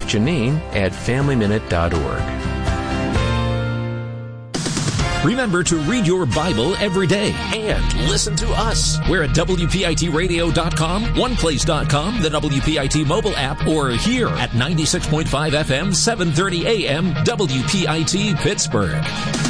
Janine at FamilyMinute.org. Remember to read your Bible every day and listen to us. We're at WPITradio.com, OnePlace.com, the WPIT mobile app, or here at 96.5 FM, 730 AM, WPIT Pittsburgh.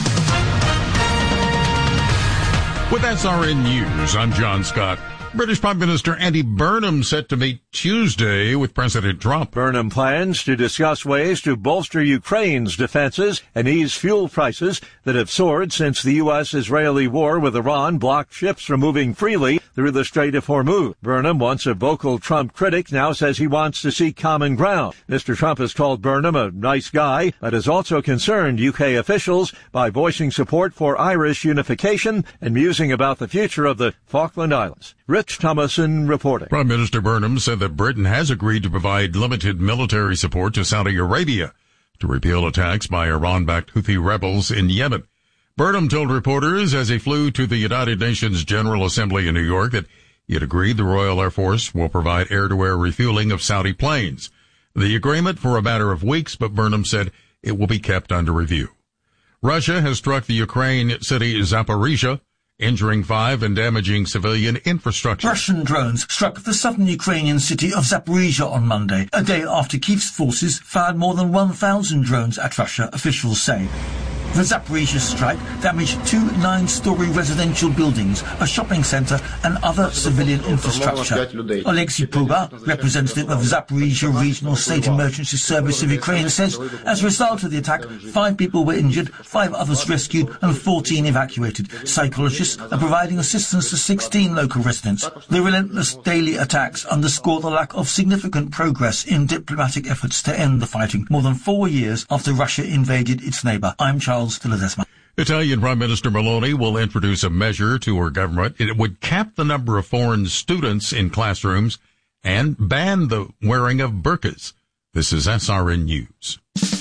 With SRN News, I'm John Scott. British Prime Minister Andy Burnham set to meet Tuesday with President Trump. Burnham plans to discuss ways to bolster Ukraine's defenses and ease fuel prices that have soared since the U.S.-Israeli war with Iran blocked ships from moving freely through the Strait of Hormuz. Burnham, once a vocal Trump critic, now says he wants to seek common ground. Mr. Trump has called Burnham a nice guy, but has also concerned UK officials by voicing support for Irish unification and musing about the future of the Falkland Islands. Rich Thomason reporting. Prime Minister Burnham said that Britain has agreed to provide limited military support to Saudi Arabia to repel attacks by Iran-backed Houthi rebels in Yemen. Burnham told reporters as he flew to the United Nations General Assembly in New York that he had agreed the Royal Air Force will provide air-to-air refueling of Saudi planes. The agreement for a matter of weeks, but Burnham said it will be kept under review. Russia has struck the Ukraine city Zaporizhia, injuring 5 and damaging civilian infrastructure. Russian drones struck the southern Ukrainian city of Zaporizhia on Monday, a day after Kyiv's forces fired more than 1,000 drones at Russia, officials say. The Zaporizhia strike damaged 2 9-story residential buildings, a shopping centre and other civilian infrastructure. Oleksiy Puga, representative of Zaporizhia Regional State Emergency Service of Ukraine, says as a result of the attack, 5 people were injured, 5 others rescued and 14 evacuated. Psychologists are providing assistance to 16 local residents. The relentless daily attacks underscore the lack of significant progress in diplomatic efforts to end the fighting, more than 4 years after Russia invaded its neighbour. I'm Charles. Italian Prime Minister Meloni will introduce a measure to her government. It would cap the number of foreign students in classrooms and ban the wearing of burqas. This is SRN News.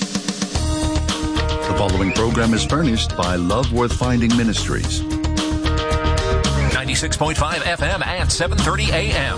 The following program is furnished by Love Worth Finding Ministries. 96.5 FM and 730 AM,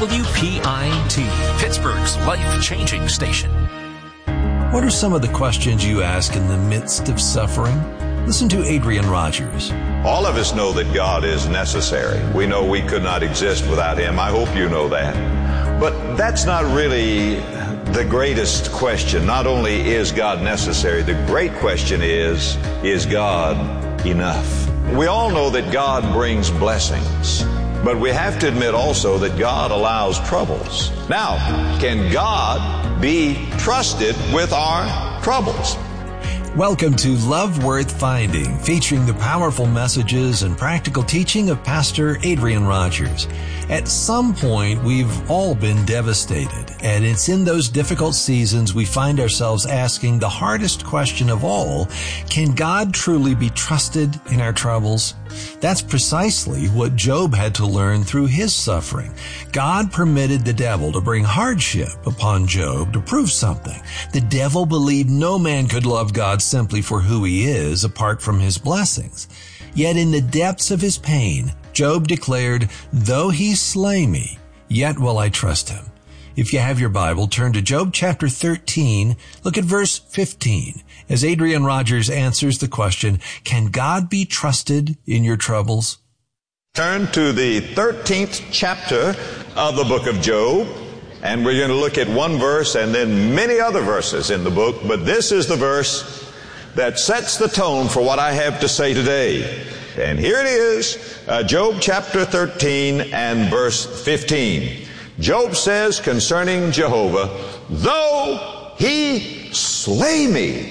WPIT, Pittsburgh's life-changing station. What are some of the questions you ask in the midst of suffering? Listen to Adrian Rogers. All of us know that God is necessary. We know we could not exist without Him. I hope you know that. But that's not really the greatest question. Not only is God necessary, the great question is God enough? We all know that God brings blessings. But we have to admit also that God allows troubles. Now, can God be trusted with our troubles? Welcome to Love Worth Finding, featuring the powerful messages and practical teaching of Pastor Adrian Rogers. At some point, we've all been devastated, and it's in those difficult seasons we find ourselves asking the hardest question of all: can God truly be trusted in our troubles? That's precisely what Job had to learn through his suffering. God permitted the devil to bring hardship upon Job to prove something. The devil believed no man could love God simply for who he is, apart from his blessings. Yet in the depths of his pain, Job declared, "Though he slay me, yet will I trust him." If you have your Bible, turn to Job chapter 13, look at verse 15, as Adrian Rogers answers the question, can God be trusted in your troubles? Turn to the 13th chapter of the book of Job, and we're going to look at one verse and then many other verses in the book, but this is the verse that sets the tone for what I have to say today. And here it is, Job chapter 13 and verse 15. Job says concerning Jehovah, though he slay me,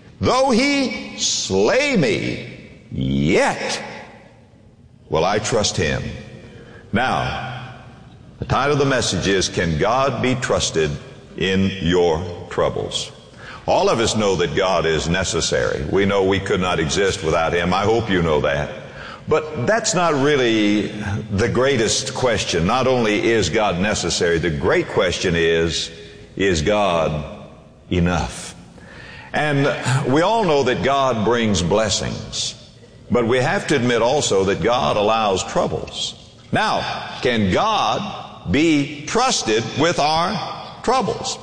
yet will I trust him. Now, the title of the message is, can God be trusted in your troubles? All of us know that God is necessary. We know we could not exist without Him. I hope you know that. But that's not really the greatest question. Not only is God necessary, the great question is God enough? And we all know that God brings blessings. But we have to admit also that God allows troubles. Now, can God be trusted with our troubles?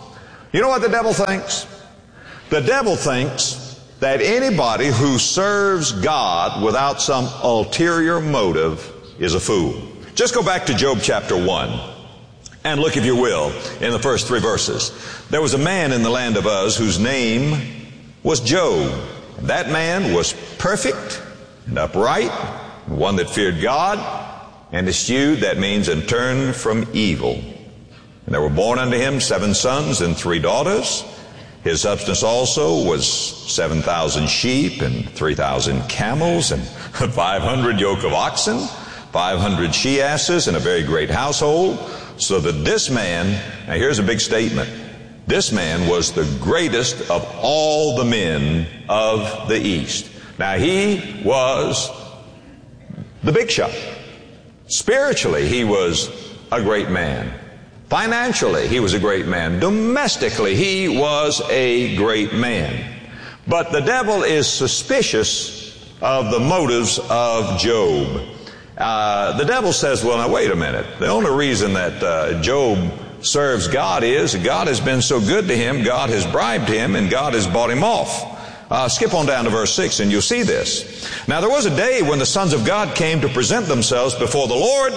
You know what the devil thinks? The devil thinks that anybody who serves God without some ulterior motive is a fool. Just go back to Job chapter 1 and look, if you will, in the first 3 verses. There was a man in the land of Uz whose name was Job. That man was perfect and upright, one that feared God, and eschewed, that means, and turned from evil. And there were born unto him 7 sons and 3 daughters. His substance also was 7,000 sheep and 3,000 camels and 500 yoke of oxen, 500 she-asses, and a very great household. So that this man, now here's a big statement, this man was the greatest of all the men of the East. Now he was the big shot. Spiritually, he was a great man. Financially, he was a great man. Domestically, he was a great man. But the devil is suspicious of the motives of Job. The devil says, well, now wait a minute. The only reason that Job serves God is God has been so good to him, God has bribed him, and God has bought him off. Skip on down to verse 6 and you'll see this. Now there was a day when the sons of God came to present themselves before the Lord.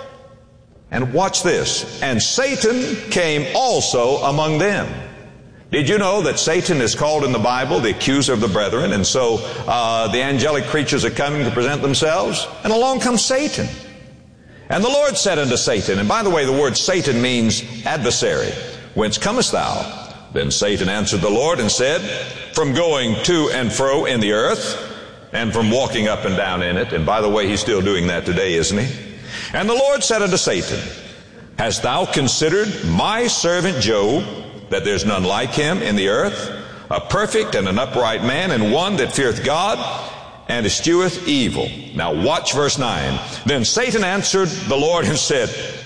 And watch this. And Satan came also among them. Did you know that Satan is called in the Bible the accuser of the brethren? And so the angelic creatures are coming to present themselves. And along comes Satan. And the Lord said unto Satan, and by the way, the word Satan means adversary. Whence comest thou? Then Satan answered the Lord and said, from going to and fro in the earth, and from walking up and down in it. And by the way, he's still doing that today, isn't he? And the Lord said unto Satan, hast thou considered my servant Job, that there's none like him in the earth, a perfect and an upright man, and one that feareth God, and escheweth evil? Now watch verse 9. Then Satan answered the Lord and said,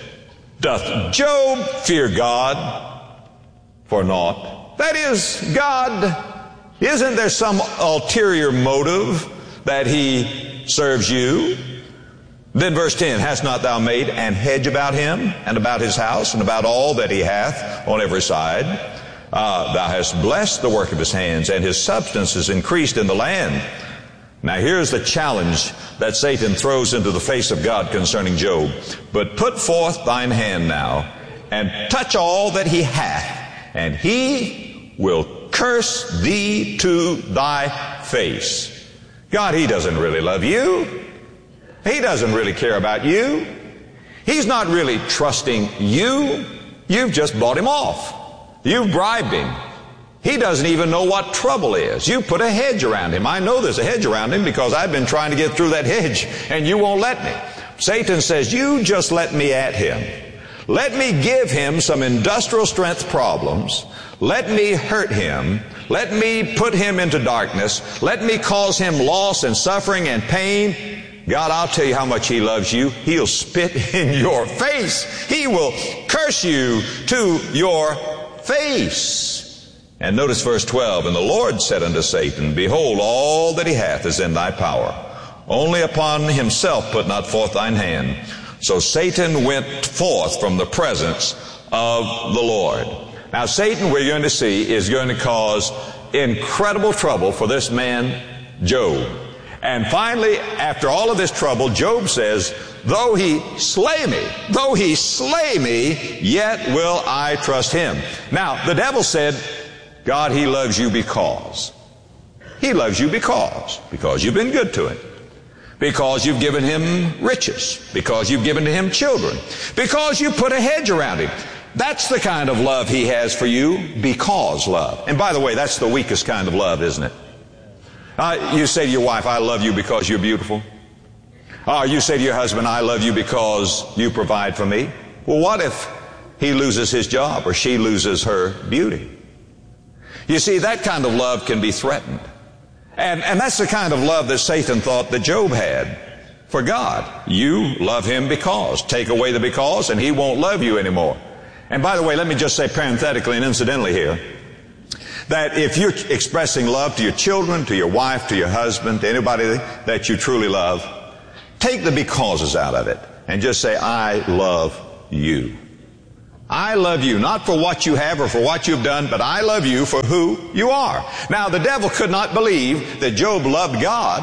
doth Job fear God for naught? That is, God, isn't there some ulterior motive that he serves you? Then verse 10, hast not thou made an hedge about him, and about his house, and about all that he hath on every side? Thou hast blessed the work of his hands, and his substance is increased in the land. Now here's the challenge that Satan throws into the face of God concerning Job. But put forth thine hand now, and touch all that he hath, and he will curse thee to thy face. God, he doesn't really love you. He doesn't really care about you. He's not really trusting you. You've just bought him off. You've bribed him. He doesn't even know what trouble is. You put a hedge around him. I know there's a hedge around him because I've been trying to get through that hedge and you won't let me. Satan says, you just let me at him. Let me give him some industrial strength problems. Let me hurt him. Let me put him into darkness. Let me cause him loss and suffering and pain. God, I'll tell you how much he loves you. He'll spit in your face. He will curse you to your face. And notice verse 12. And the Lord said unto Satan, behold, all that he hath is in thy power. Only upon himself put not forth thine hand. So Satan went forth from the presence of the Lord. Now Satan, we're going to see, is going to cause incredible trouble for this man, Job. And finally, after all of this trouble, Job says, though he slay me, yet will I trust him. Now, the devil said, God, he loves you because. He loves you because you've been good to him. Because you've given him riches. Because you've given to him children. Because you put a hedge around him. That's the kind of love he has for you, because love. And by the way, that's the weakest kind of love, isn't it? You say to your wife, I love you because you're beautiful. You say to your husband, I love you because you provide for me. Well, what if he loses his job or she loses her beauty? You see, that kind of love can be threatened. And that's the kind of love that Satan thought that Job had for God. You love him because. Take away the because and he won't love you anymore. And by the way, let me just say parenthetically and incidentally here, that if you're expressing love to your children, to your wife, to your husband, to anybody that you truly love, take the becauses out of it and just say, I love you. I love you, not for what you have or for what you've done, but I love you for who you are. Now, the devil could not believe that Job loved God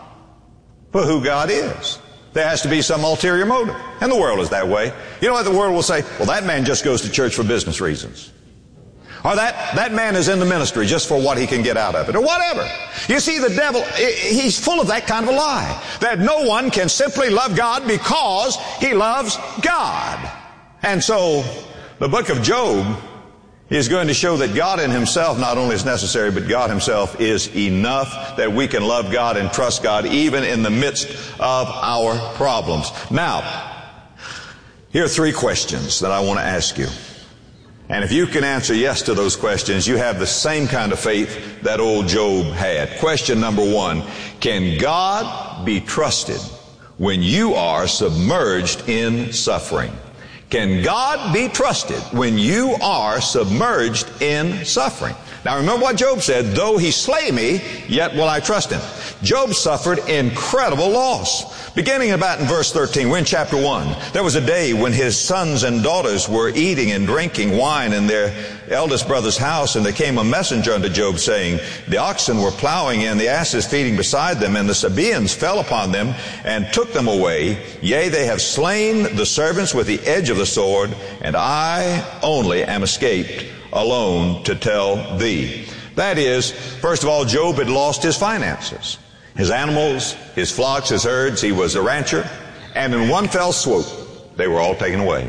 for who God is. There has to be some ulterior motive. And the world is that way. You know what the world will say? Well, that man just goes to church for business reasons. Or that man is in the ministry just for what he can get out of it, or whatever. You see, the devil, he's full of that kind of a lie. That no one can simply love God because he loves God. And so, the book of Job is going to show that God in himself not only is necessary, but God himself is enough that we can love God and trust God even in the midst of our problems. Now, here are 3 questions that I want to ask you. And if you can answer yes to those questions, you have the same kind of faith that old Job had. Question number 1, can God be trusted when you are submerged in suffering? Can God be trusted when you are submerged in suffering? Now remember what Job said, though he slay me, yet will I trust him. Job suffered incredible loss. Beginning about in verse 13, we're in chapter 1. There was a day when his sons and daughters were eating and drinking wine in their eldest brother's house, and there came a messenger unto Job, saying, the oxen were plowing and the asses feeding beside them, and the Sabaeans fell upon them and took them away. Yea, they have slain the servants with the edge of the sword, and I only am escaped alone to tell thee. That is, first of all, Job had lost his finances. His animals, his flocks, his herds. He was a rancher. And in one fell swoop, they were all taken away.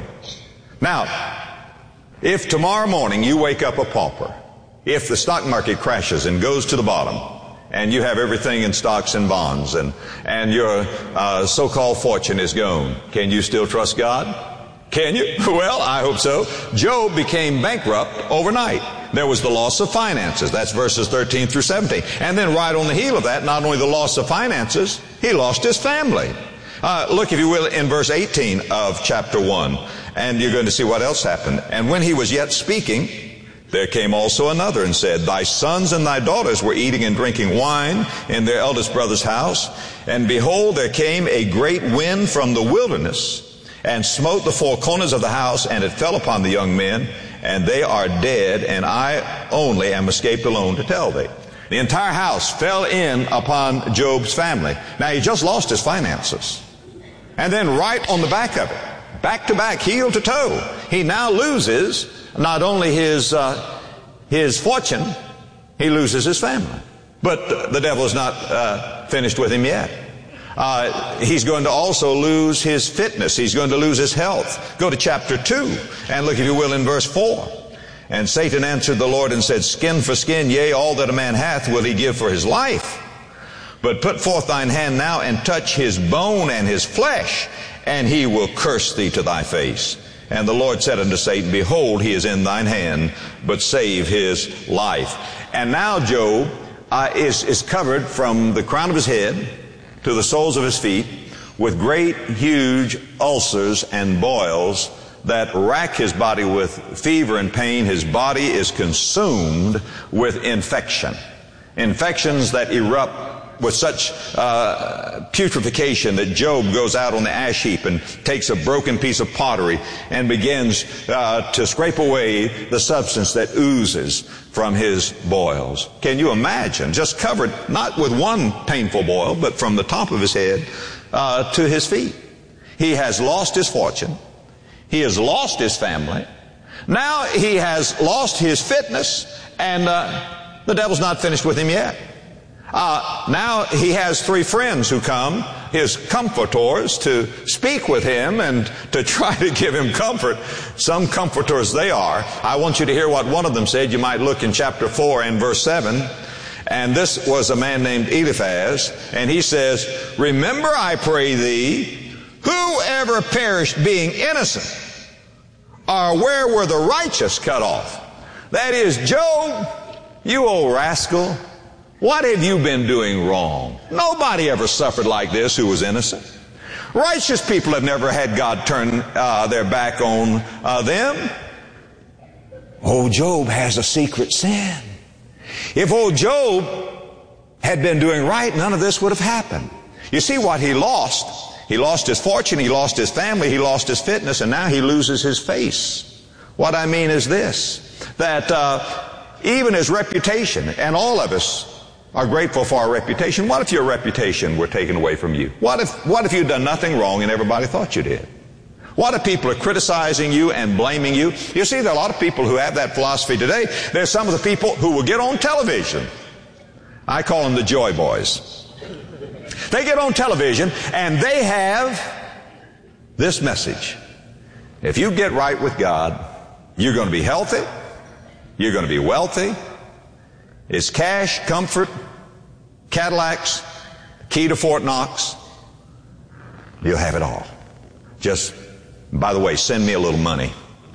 Now, if tomorrow morning you wake up a pauper, if the stock market crashes and goes to the bottom, and you have everything in stocks and bonds, and your so-called fortune is gone, can you still trust God? Can you? Well, I hope so. Job became bankrupt overnight. There was the loss of finances. That's verses 13 through 17. And then right on the heel of that, not only the loss of finances, he lost his family. Look, if you will, in verse 18 of chapter 1. And you're going to see what else happened. And when he was yet speaking, there came also another and said, thy sons and thy daughters were eating and drinking wine in their eldest brother's house. And behold, there came a great wind from the wilderness, and smote the 4 corners of the house, and it fell upon the young men, and they are dead, and I only am escaped alone to tell thee. The entire house fell in upon Job's family. Now, he just lost his finances. And then right on the back of it, back to back, heel to toe, he now loses not only his fortune, he loses his family. But the devil is not finished with him yet. He's going to also lose his fitness. He's going to lose his health. Go to chapter 2 and look, if you will, in verse 4. And Satan answered the Lord and said, skin for skin, yea, all that a man hath will he give for his life. But put forth thine hand now and touch his bone and his flesh, and he will curse thee to thy face. And the Lord said unto Satan, behold, he is in thine hand, but save his life. And now Job is covered from the crown of his head to the soles of his feet with great, huge ulcers and boils that rack his body with fever and pain. His body is consumed with infection. Infections that erupt with such putrefaction that Job goes out on the ash heap and takes a broken piece of pottery and begins to scrape away the substance that oozes from his boils. Can you imagine? Just covered not with one painful boil, but from the top of his head to his feet. He has lost his fortune. He has lost his family. Now he has lost his fitness, and the devil's not finished with him yet. Now he has 3 friends who come, his comforters, to speak with him and to try to give him comfort. Some comforters they are. I want you to hear what one of them said. You might look in chapter 4 and verse 7. And this was a man named Eliphaz. And he says, remember, I pray thee, who ever perished being innocent? Or where were the righteous cut off? That is, Job, you old rascal. What have you been doing wrong? Nobody ever suffered like this who was innocent. Righteous people have never had God turn their back on them. Old Job has a secret sin. If old Job had been doing right, none of this would have happened. You see what he lost? He lost his fortune, he lost his family, he lost his fitness, and now he loses his face. What I mean is this, that even his reputation, and all of us are grateful for our reputation. What if your reputation were taken away from you? What if you'd done nothing wrong and everybody thought you did? What if people are criticizing you and blaming you? You see, there are a lot of people who have that philosophy today. There's some of the people who will get on television. I call them the Joy Boys. They get on television and they have this message. If you get right with God, you're going to be healthy. You're going to be wealthy. It's cash, comfort, Cadillacs, key to Fort Knox. You'll have it all. Just, by the way, send me a little money.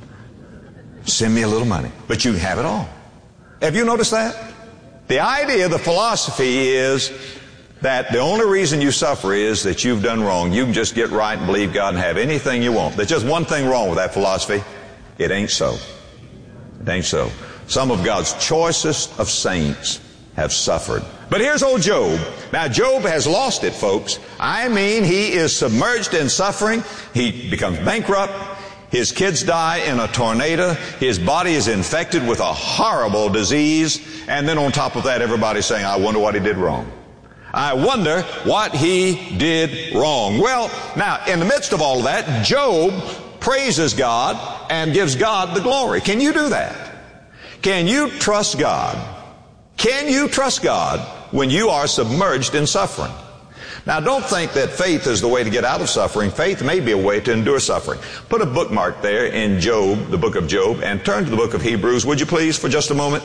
Send me a little money. But you can have it all. Have you noticed that? The idea, the philosophy is that the only reason you suffer is that you've done wrong. You can just get right and believe God and have anything you want. There's just one thing wrong with that philosophy. It ain't so. It ain't so. Some of God's choicest of saints have suffered. But here's old Job. Now, Job has lost it, folks. I mean, he is submerged in suffering. He becomes bankrupt. His kids die in a tornado. His body is infected with a horrible disease. And then on top of that, everybody's saying, I wonder what he did wrong. I wonder what he did wrong. Well, now, in the midst of all of that, Job praises God and gives God the glory. Can you do that? Can you trust God? Can you trust God when you are submerged in suffering? Now, don't think that faith is the way to get out of suffering. Faith may be a way to endure suffering. Put a bookmark there in Job, the book of Job, and turn to the book of Hebrews, would you please, for just a moment?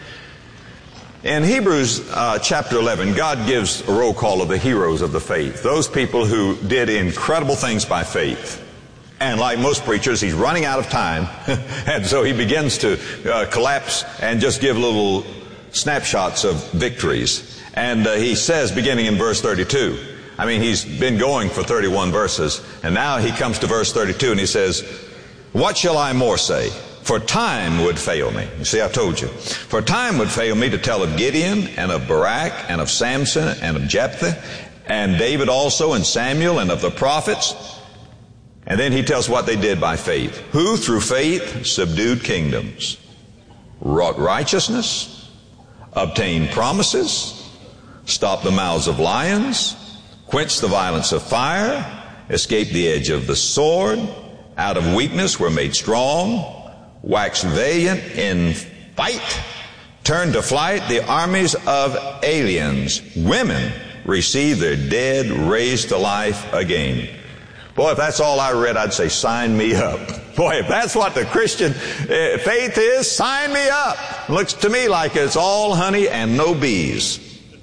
In Hebrews chapter 11, God gives a roll call of the heroes of the faith, those people who did incredible things by faith. And like most preachers, he's running out of time, and so he begins to collapse and just give little snapshots of victories. And he says, beginning in verse 32, I mean, he's been going for 31 verses, and now he comes to verse 32 and he says, what shall I more say? For time would fail me. You see, I told you. For time would fail me to tell of Gideon and of Barak and of Samson and of Jephthah and David also and Samuel and of the prophets. And then he tells what they did by faith. Who through faith subdued kingdoms, wrought righteousness, obtained promises, stopped the mouths of lions, quenched the violence of fire, escaped the edge of the sword, out of weakness were made strong, waxed valiant in fight, turned to flight the armies of aliens. Women received their dead raised to life again. Boy, if that's all I read, I'd say, sign me up. Boy, if that's what the Christian faith is, sign me up. Looks to me like it's all honey and no bees.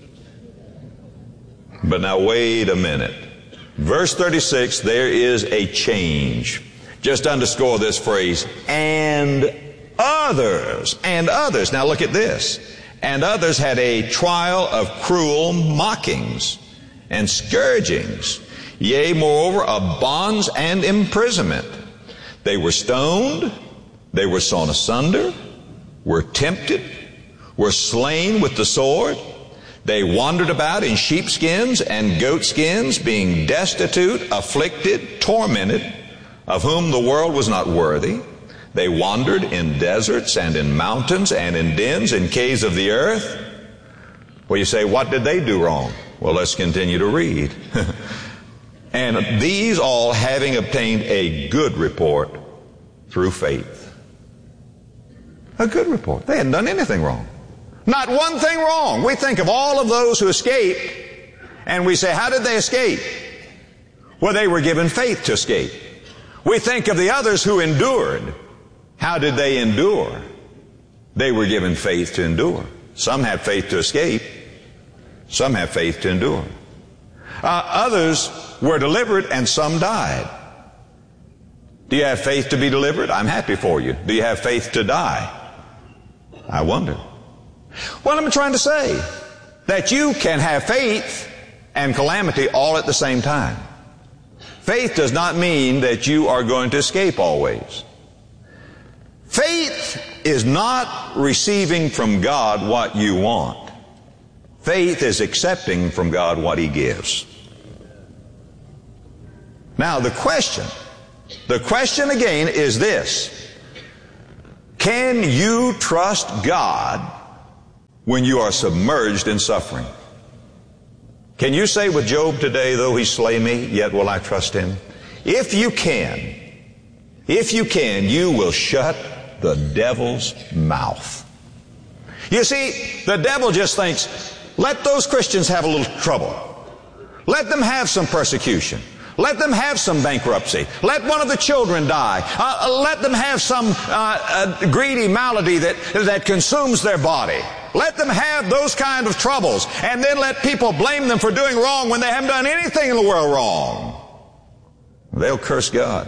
But now wait a minute. Verse 36, there is a change. Just underscore this phrase, and others, and others. Now look at this. And others had a trial of cruel mockings and scourgings, yea, moreover, of bonds and imprisonment. They were stoned, they were sawn asunder, were tempted, were slain with the sword. They wandered about in sheepskins and goatskins, being destitute, afflicted, tormented, of whom the world was not worthy. They wandered in deserts and in mountains and in dens and caves of the earth. Well, you say, what did they do wrong? Well, let's continue to read. And these all having obtained a good report through faith. A good report. They hadn't done anything wrong. Not one thing wrong. We think of all of those who escaped, and we say, how did they escape? Well, they were given faith to escape. We think of the others who endured. How did they endure? They were given faith to endure. Some had faith to escape. Some have faith to endure. Others were delivered and some died. Do you have faith to be delivered? I'm happy for you. Do you have faith to die? I wonder. What am I trying to say? That you can have faith and calamity all at the same time. Faith does not mean that you are going to escape always. Faith is not receiving from God what you want. Faith is accepting from God what He gives. Now the question again is this. Can you trust God when you are submerged in suffering? Can you say with Job today, though he slay me, yet will I trust him? If you can, you will shut the devil's mouth. You see, the devil just thinks, let those Christians have a little trouble. Let them have some persecution. Let them have some bankruptcy. Let one of the children die. Let them have some greedy malady that consumes their body. Let them have those kind of troubles. And then let people blame them for doing wrong when they haven't done anything in the world wrong. They'll curse God.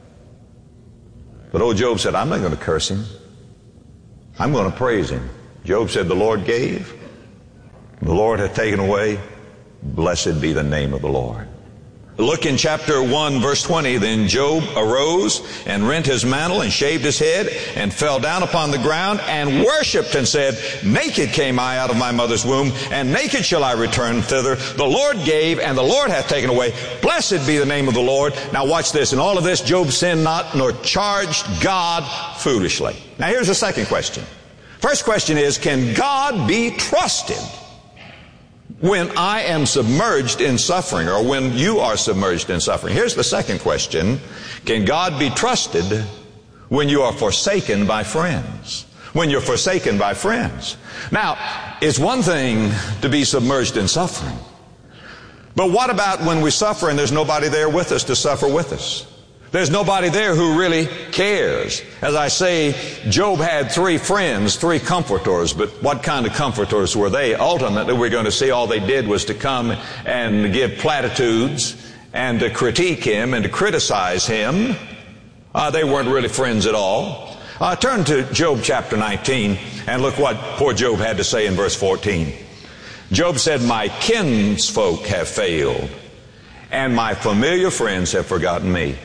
But old Job said, I'm not going to curse him. I'm going to praise him. Job said, the Lord gave, the Lord hath taken away. Blessed be the name of the Lord. Look in chapter 1, verse 20. Then Job arose and rent his mantle and shaved his head and fell down upon the ground and worshipped and said, naked came I out of my mother's womb, and naked shall I return thither. The Lord gave, and the Lord hath taken away. Blessed be the name of the Lord. Now watch this. In all of this, Job sinned not, nor charged God foolishly. Now here's the second question. First question is, can God be trusted when I am submerged in suffering, or when you are submerged in suffering? Here's the second question. Can God be trusted when you are forsaken by friends? When you're forsaken by friends. Now, it's one thing to be submerged in suffering. But what about when we suffer and there's nobody there with us to suffer with us? There's nobody there who really cares. As I say, Job had 3 friends, 3 comforters, but what kind of comforters were they? Ultimately, we're going to see all they did was to come and give platitudes and to critique him and to criticize him. They weren't really friends at all. Turn to Job chapter 19 and look what poor Job had to say in verse 14. Job said, my kinsfolk have failed, and my familiar friends have forgotten me.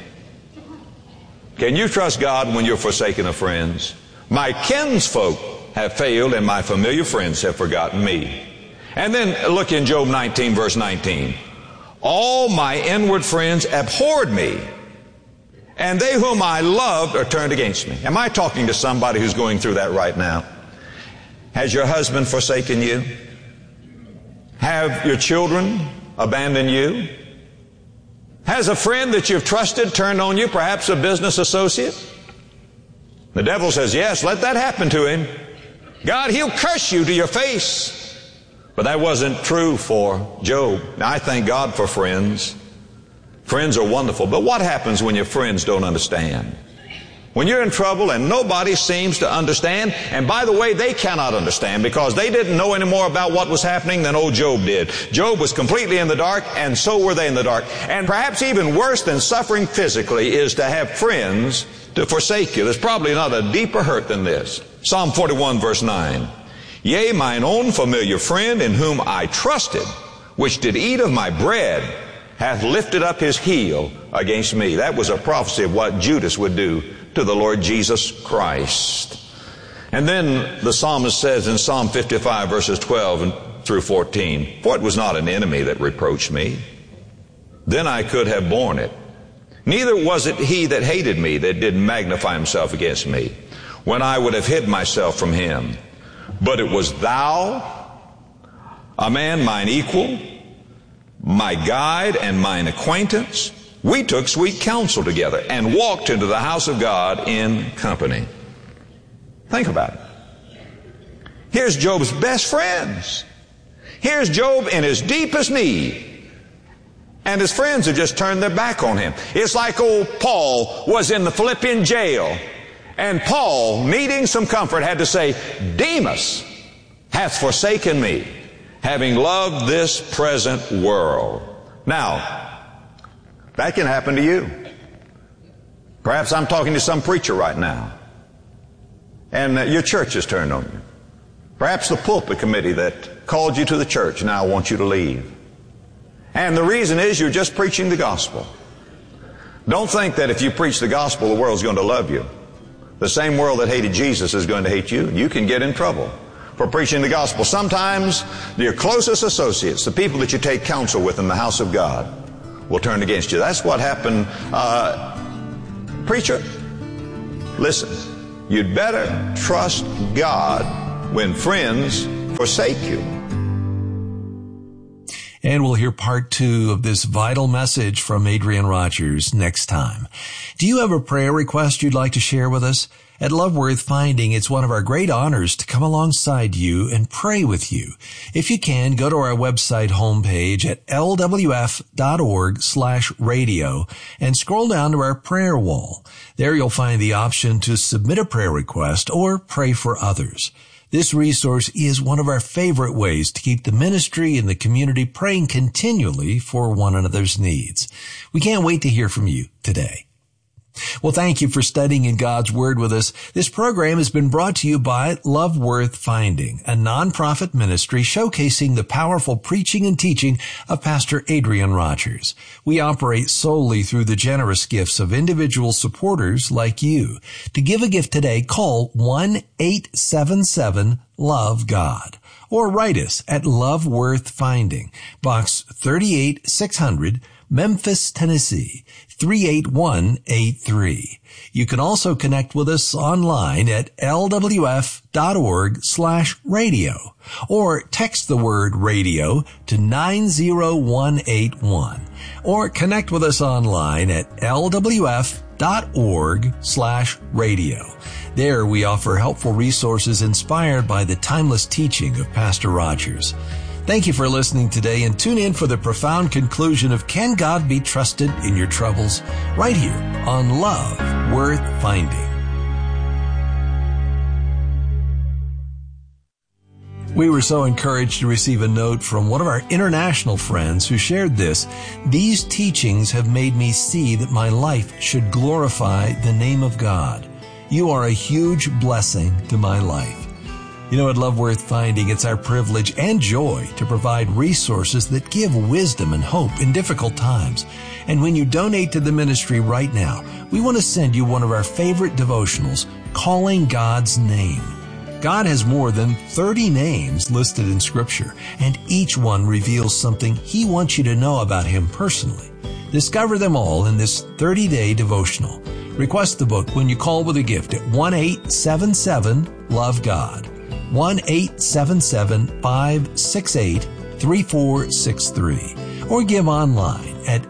Can you trust God when you're forsaken of friends? My kinsfolk have failed, and my familiar friends have forgotten me. And then look in Job 19, verse 19. All my inward friends abhorred me, and they whom I loved are turned against me. Am I talking to somebody who's going through that right now? Has your husband forsaken you? Have your children abandoned you? Has a friend that you've trusted turned on you, perhaps a business associate? The devil says, yes, let that happen to him. God, he'll curse you to your face. But that wasn't true for Job. Now, I thank God for friends. Friends are wonderful. But what happens when your friends don't understand? When you're in trouble and nobody seems to understand, and by the way, they cannot understand because they didn't know any more about what was happening than old Job did. Job was completely in the dark, and so were they in the dark. And perhaps even worse than suffering physically is to have friends to forsake you. There's probably not a deeper hurt than this. Psalm 41, verse 9. Yea, mine own familiar friend in whom I trusted, which did eat of my bread, hath lifted up his heel against me. That was a prophecy of what Judas would do to the Lord Jesus Christ. And then the psalmist says in Psalm 55, verses 12 through 14, for it was not an enemy that reproached me. Then I could have borne it. Neither was it he that hated me that did magnify himself against me, when I would have hid myself from him. But it was thou, a man mine equal, my guide and mine acquaintance. We took sweet counsel together and walked into the house of God in company. Think about it. Here's Job's best friends. Here's Job in his deepest need. And his friends have just turned their back on him. It's like old Paul was in the Philippian jail. And Paul, needing some comfort, had to say, Demas hath forsaken me, having loved this present world. Now, that can happen to you. Perhaps I'm talking to some preacher right now, and your church has turned on you. Perhaps the pulpit committee that called you to the church now wants you to leave. And the reason is you're just preaching the gospel. Don't think that if you preach the gospel, the world's going to love you. The same world that hated Jesus is going to hate you. You can get in trouble for preaching the gospel. Sometimes your closest associates, the people that you take counsel with in the house of God, will turn against you. That's what happened. Preacher, listen, you'd better trust God when friends forsake you. And we'll hear part 2 of this vital message from Adrian Rogers next time. Do you have a prayer request you'd like to share with us? At Love Worth Finding, it's one of our great honors to come alongside you and pray with you. If you can, go to our website homepage at lwf.org/radio and scroll down to our prayer wall. There you'll find the option to submit a prayer request or pray for others. This resource is one of our favorite ways to keep the ministry and the community praying continually for one another's needs. We can't wait to hear from you today. Well, thank you for studying in God's Word with us. This program has been brought to you by Love Worth Finding, a nonprofit ministry showcasing the powerful preaching and teaching of Pastor Adrian Rogers. We operate solely through the generous gifts of individual supporters like you. To give a gift today, call 1-877-LOVE-GOD or write us at Love Worth Finding, Box 38600, Memphis, Tennessee, 38183. You can also connect with us online at lwf.org/radio or text the word radio to 90181 or connect with us online at lwf.org/radio. There we offer helpful resources inspired by the timeless teaching of Pastor Rogers. Thank you for listening today, and tune in for the profound conclusion of Can God Be Trusted in Your Troubles? Right here on Love Worth Finding. We were so encouraged to receive a note from one of our international friends who shared this. These teachings have made me see that my life should glorify the name of God. You are a huge blessing to my life. You know, at Love Worth Finding, it's our privilege and joy to provide resources that give wisdom and hope in difficult times. And when you donate to the ministry right now, we want to send you one of our favorite devotionals, Calling God's Name. God has more than 30 names listed in Scripture, and each one reveals something He wants you to know about Him personally. Discover them all in this 30-day devotional. Request the book when you call with a gift at 1-877-LOVE-GOD. 1-877-568-3463 or give online at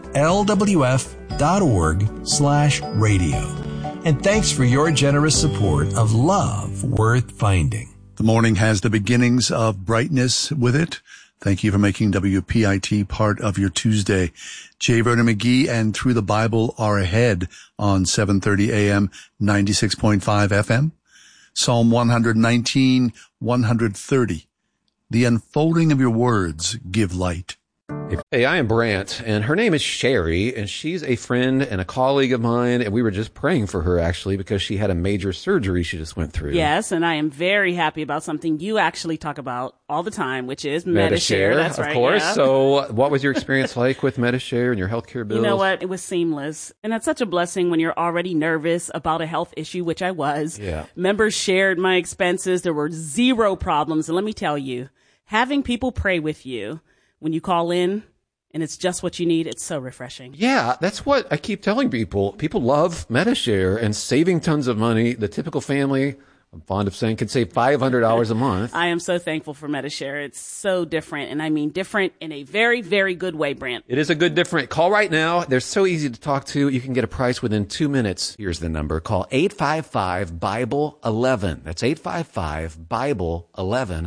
lwf.org/radio. And thanks for your generous support of Love Worth Finding. The morning has the beginnings of brightness with it. Thank you for making WPIT part of your Tuesday. J. Vernon McGee and Through the Bible are ahead on 7:30 a.m., 96.5 FM. Psalm 119, 130. The unfolding of your words give light. Hey, I am Brant, and her name is Sherry, and she's a friend and a colleague of mine, and we were just praying for her, actually, because she had a major surgery she just went through. Yes, and I am very happy about something you actually talk about all the time, which is Medi-Share. That's right. Of course. Yeah. So what was your experience like with Medi-Share and your healthcare bills? You know what? It was seamless. And that's such a blessing when you're already nervous about a health issue, which I was. Yeah. Members shared my expenses. There were zero problems. And let me tell you, having people pray with you when you call in, and it's just what you need, it's so refreshing. Yeah, that's what I keep telling people. People love Medi-Share and saving tons of money. The typical family, I'm fond of saying, can save $500 a month. I am so thankful for Medi-Share. It's so different, and I mean different in a very, very good way, Brant. It is a good different. Call right now. They're so easy to talk to. You can get a price within 2 minutes. Here's the number. Call 855-BIBLE-11. That's 855-BIBLE-11.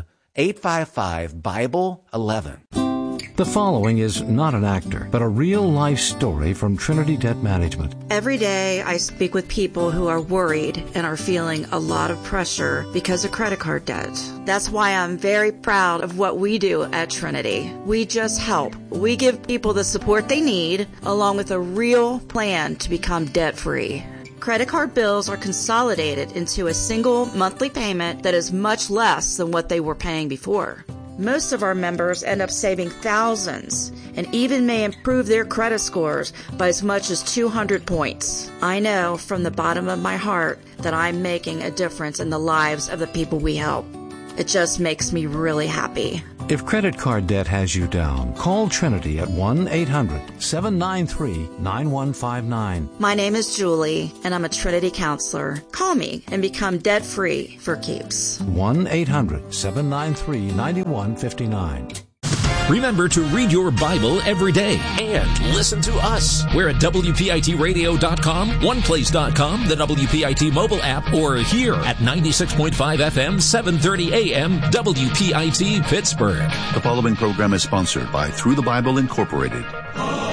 855-BIBLE-11. The following is not an actor, but a real-life story from Trinity Debt Management. Every day I speak with people who are worried and are feeling a lot of pressure because of credit card debt. That's why I'm very proud of what we do at Trinity. We just help. We give people the support they need, along with a real plan to become debt-free. Credit card bills are consolidated into a single monthly payment that is much less than what they were paying before. Most of our members end up saving thousands and even may improve their credit scores by as much as 200 points. I know from the bottom of my heart that I'm making a difference in the lives of the people we help. It just makes me really happy. If credit card debt has you down, call Trinity at 1-800-793-9159. My name is Julie, and I'm a Trinity counselor. Call me and become debt-free for keeps. 1-800-793-9159. Remember to read your Bible every day and listen to us. We're at WPITradio.com, OnePlace.com, the WPIT mobile app, or here at 96.5 FM, 730 AM, WPIT Pittsburgh. The following program is sponsored by Through the Bible Incorporated.